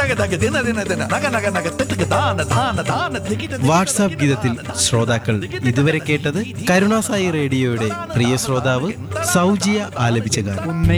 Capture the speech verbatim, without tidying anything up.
WhatsApp ഗീതത്തിൽ ശ്രോതാക്കൾ ഇതുവരെ കേട്ടത് കരുണാസായി റേഡിയോയുടെ പ്രിയ ശ്രോതാവ് സൗജിയ ആലപിച്ച ഗാനം.